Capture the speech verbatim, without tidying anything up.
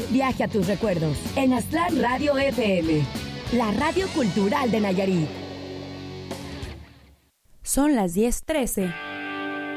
viaje a tus recuerdos en Aztlán Radio F M, la radio cultural de Nayarit. Son las diez trece.